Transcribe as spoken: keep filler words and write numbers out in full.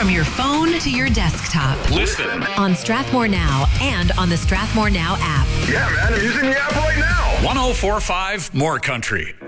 from your phone to your desktop. Listen on Strathmore Now and on the Strathmore Now app. Yeah, man, I'm using the app right now. one oh four point five More Country.